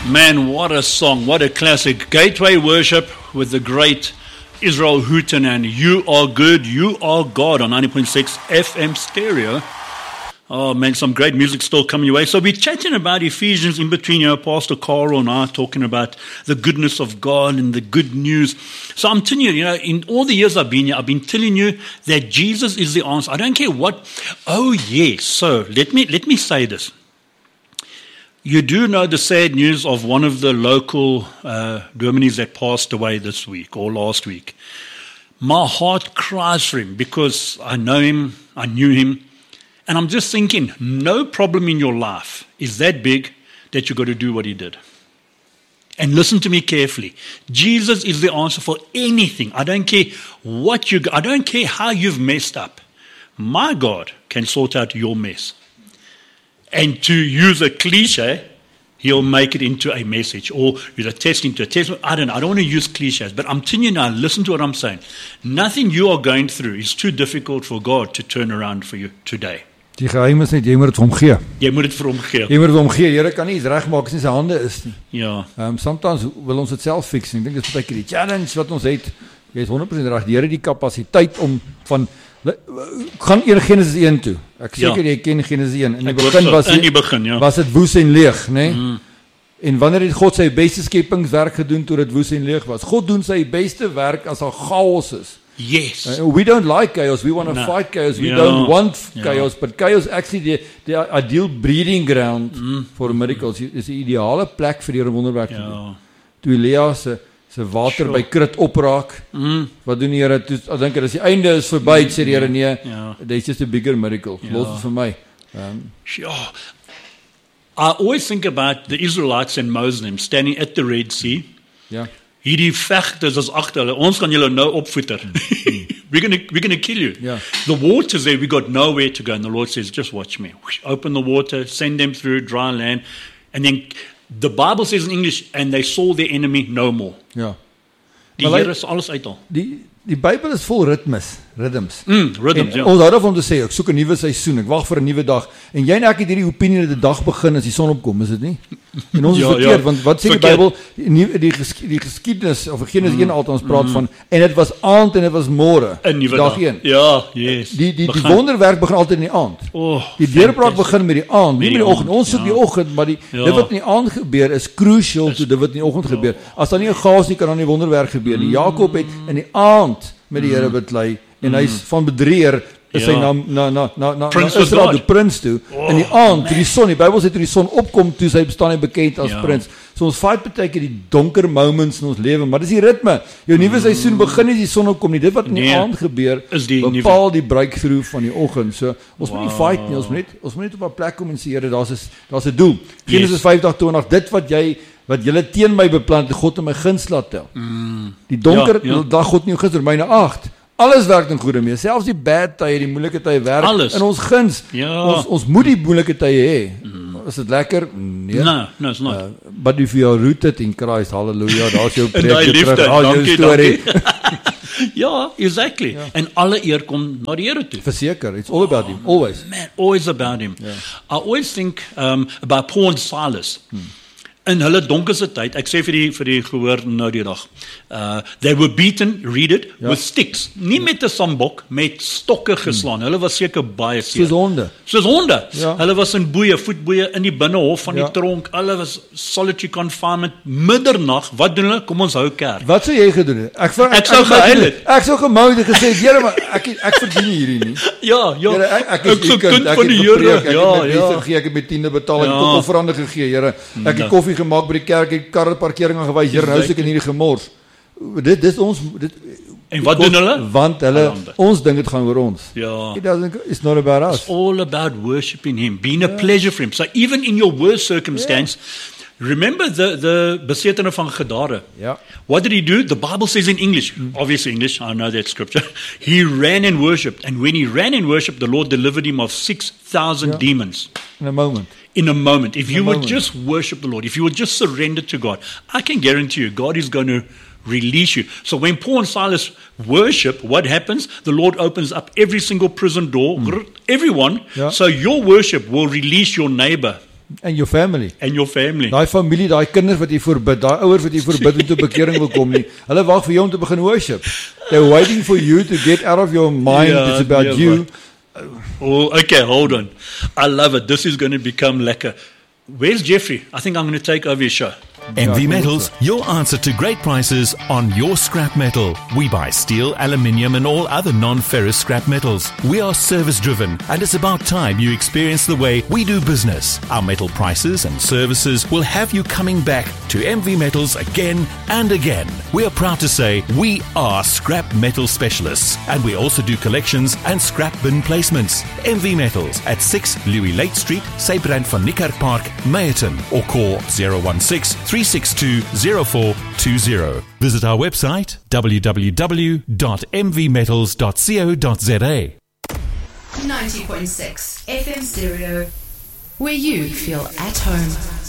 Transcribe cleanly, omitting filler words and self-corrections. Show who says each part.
Speaker 1: Man, what a song, what a classic. Gateway Worship with the great Israel Houghton and You Are Good, You Are God on 90.6 FM stereo. Oh man, some great music still coming your way. So we're chatting about Ephesians in between, Pastor Carl and I talking about the goodness of God and the good news. So I'm telling you, in all the years I've been here, I've been telling you that Jesus is the answer. I don't care what. Oh yes. So let me say this. You do know the sad news of one of the local Dominees that passed away this week or last week. My heart cries for him because I know him, I knew him, and I'm just thinking, no problem in your life is that big that you've got to do what he did. And listen to me carefully. Jesus is the answer for anything. I don't care I don't care how you've messed up. My God can sort out your mess. And to use a cliche, he'll make it into a message, or use a test into a test. I don't want to use cliches, but I'm telling you now, listen to what I'm saying. Nothing you are going through is too difficult for God to turn around for you today.
Speaker 2: Die geheim is net, jy moet dit vir hom gee.
Speaker 1: Jy moet dit vir hom gee.
Speaker 2: Jy moet dit vir hom gee. Here kan nie iets regmaak as nie sy hande is nie.
Speaker 1: Ja.
Speaker 2: Sometimes wil ons dit self fix. Ek dink dit is baie keer die challenge wat ons het. Jy is 100% reg. Die Here het die kapasiteit om van gaan eers Genesis 1 toe. Ek seker jy ken Genesis 1. In die begin was dit woes en leeg, né? En wanneer het God sy beste skepingswerk gedoen toe dit woes en leeg was? God doen sy beste werk as daar chaos is.
Speaker 1: Yes.
Speaker 2: We don't like chaos. We want to fight chaos. We don't want chaos, but chaos actually the ideal breeding ground for miracles. Is die ideale plek vir die wonderwerk. Toe Elia se water by Krit opraak. Wat doen die Here? Ek dink as die einde is verby, sê die Here nee, there's just a bigger miracle. Los dit vir my.
Speaker 1: I always think about the Israelites and Muslims standing at the Red Sea.
Speaker 2: Ja.
Speaker 1: Hierdie vegters is agter hulle. Ons gaan julle nou opvoeter. We're going to kill you.
Speaker 2: Yeah.
Speaker 1: The water's there. We got nowhere to go. And the Lord says, just watch me. Open the water, send them through dry land. And then the Bible says in English, and they saw their enemy no more.
Speaker 2: Ja.
Speaker 1: Die Here is alles uithaal.
Speaker 2: Die Bybel is vol rhythms.
Speaker 1: Rhythms, ja.
Speaker 2: Ons hou daarvan om te sê, ek soek 'n nuwe seisoen, ek wag vir 'n nuwe dag. En jy en ek het hierdie opinie dat die dag begin as die son opkom, is dit nie? En ons is verkeerd, want wat sê die Bybel, die geskiedenis of Genesis 1 altyd ons praat van, en dit was aand en dit was môre.
Speaker 1: 'n nuwe
Speaker 2: dag 1.
Speaker 1: Ja, yes.
Speaker 2: Die wonderwerk begin altyd in die aand. Die deurbraak begin met die aand, nie met die oggend. Ons soek die oggend, maar dit wat in die aand gebeur is crucial to dit wat in die oggend gebeur. As daar nie 'n chaos nie, kan daar nie wonderwerk gebeur nie. Jakob het in die aand met die Here beklei en hy's van bedrieër is hy na Israel die prins toe in die aand toe die son, die Bybel sê toe die son opkom toe sy bestaan hy bekend as prins. So ons fight baie keer die donker moments in ons lewe, maar dis die ritme. Jou nuwe seisoen begin nie as die son opkom nie. Dit wat in die aand gebeur bepaal die breakthrough van die oggend. So ons moet nie fight nie, ons moet net op 'n plek kom en sê Here, daar's 'n doel. Genesis 5:20, dit wat julle teen my beplan het, God in my guns laat tel. Die donker dag God nie gister, Romeine 8. Alles werk in goeie mee, selfs die bad tye, die moeilike tye werk in ons guns. Ons moet die moeilike tye hê. Is dit lekker? Nee.
Speaker 1: No, it's not.
Speaker 2: But if you are rooted in Christ, hallelujah, daar's jou preek
Speaker 1: terug,
Speaker 2: jou storie.
Speaker 1: Ja, exactly. En alle eer kom na die Here toe.
Speaker 2: Verseker, it's all about him, always.
Speaker 1: Man, always about him. I always think about Paul and Silas. In hulle donkerste tyd, ek sê vir die gehoor nou die dag, they were beaten, read it, with sticks. Nie met 'n sambok, met stokke geslaan. Hulle was seker baie seer. Soos honde.
Speaker 2: Ja.
Speaker 1: Hulle was in boeye, voetboeye in die binnehof van die tronk. Hulle was solitary confinement. Middernag, wat doen hulle? Kom ons hou kerk.
Speaker 2: Wat sou jy gedoen het? Ek sou gehuil het. Ek sou gemou het gesê, Here, maar ek verdien hierdie nie.
Speaker 1: Ja.
Speaker 2: Here, ek is
Speaker 1: so kind van die Here.
Speaker 2: Ek het my tiende betaal, ek het offerande gegee, Here. Ek het koffie gemaak by die kerk, ek karre parkering gewys, Here, nou is ek in hierdie gemors. Dit is ons
Speaker 1: en wat doen hulle?
Speaker 2: Want ons ding dit gaan oor ons.
Speaker 1: Ja.
Speaker 2: It's not about us.
Speaker 1: It's all about worshiping him, being a pleasure for him. So even in your worst circumstance, remember the besetene van Gadara.
Speaker 2: Yeah.
Speaker 1: What did he do? The Bible says in English, obviously English, I know that scripture. He ran and worshipped, and when he ran and worshipped, the Lord delivered him of 6,000 demons.
Speaker 2: In a moment.
Speaker 1: If you would just worship the Lord, if you would just surrender to God, I can guarantee you, God is going to release you. So when Paul and Silas worship, what happens? The Lord opens up every single prison door, everyone, so your worship will release your neighbor
Speaker 2: And your family.
Speaker 1: And your family.
Speaker 2: Daai familie, daai kinders wat jy voorbid, daai ouers wat jy voorbid om tot bekering wil kom nie. Hulle wag vir jou om te begin worship. They're waiting for you to get out of your mind. It's about you.
Speaker 1: Oh, okay, hold on. I love it. This is going to become lekker. Where's Jeffrey? I think I'm going to take over his show.
Speaker 3: MV Metals, your answer to great prices on your scrap metal. We buy steel, aluminium and all other non-ferrous scrap metals. We are service driven and it's about time you experience the way we do business. Our metal prices and services will have you coming back to MV Metals again and again. We are proud to say we are scrap metal specialists and we also do collections and scrap bin placements. MV Metals at 6 Louis Lake Street, Sybrand van Niekerk Park, Meyerton, or call 016-362-0420. Visit our website www.mvmetals.co.za.
Speaker 4: 90.6 FM Stereo, where you feel at home.